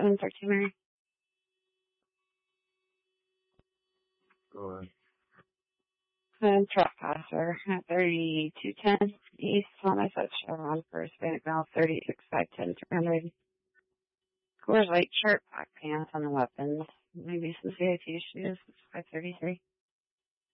713 Mary. Go ahead. Trespasser at 3210 East Thomas at Chevron for Hispanic male, 36,510, 300. Coors Light shirt, black pants on the weapons. Maybe some CIT shoes, 533.